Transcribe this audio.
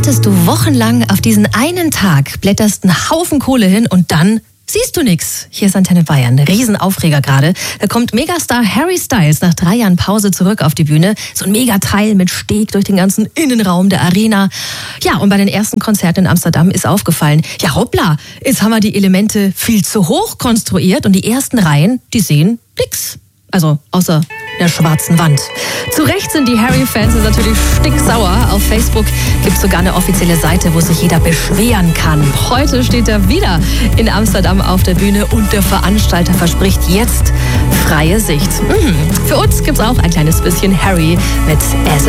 wartest du wochenlang auf diesen einen Tag, blätterst einen Haufen Kohle hin und dann siehst du nix. Hier ist Antenne Bayern, Riesenaufreger gerade. Da kommt Megastar Harry Styles nach 3 Jahren Pause zurück auf die Bühne. So ein Megateil mit Steg durch den ganzen Innenraum der Arena. Ja, und bei den ersten Konzerten in Amsterdam ist aufgefallen, ja hoppla, jetzt haben wir die Elemente viel zu hoch konstruiert und die ersten Reihen, die sehen nix. Also außer der schwarzen Wand. Zu Recht sind die Harry-Fans natürlich stinksauer. Auf Facebook gibt es sogar eine offizielle Seite, wo sich jeder beschweren kann. Heute steht er wieder in Amsterdam auf der Bühne und der Veranstalter verspricht jetzt freie Sicht. Für uns gibt es auch ein kleines bisschen Harry mit